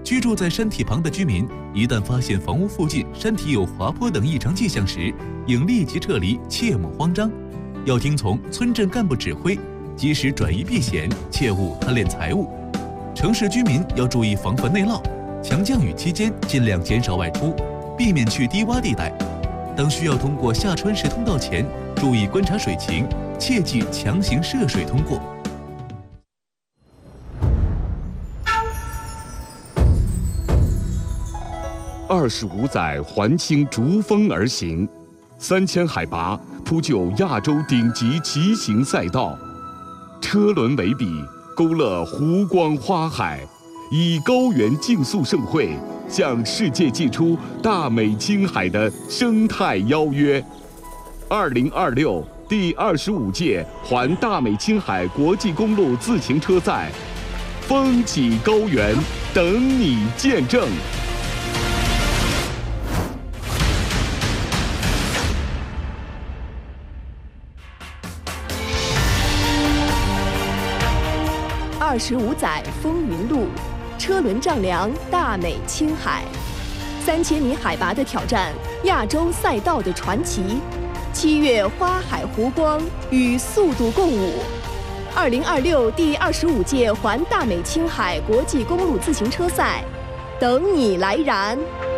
居住在山体旁的居民，一旦发现房屋附近山体有滑坡等异常迹象时，应立即撤离，切莫慌张。要听从村镇干部指挥，及时转移避险，切勿贪恋财物。城市居民要注意防范内涝，强降雨期间尽量减少外出，避免去低洼地带。当需要通过下穿石通道前，注意观察水情，切忌强行涉水通过。 25载环青逐风而行，3000海拔铺就亚洲顶级骑行赛道，车轮为笔，勾勒湖光花海，以高原竞速盛会向世界寄出大美青海的生态邀约。2026第25届环大美青海国际公路自行车赛，风起高原，等你见证。 25载风云路，车轮丈量大美青海，3000米海拔的挑战，亚洲赛道的传奇。7月花海湖光与速度共舞，2026第25届环大美青海国际公路自行车赛，等你来燃！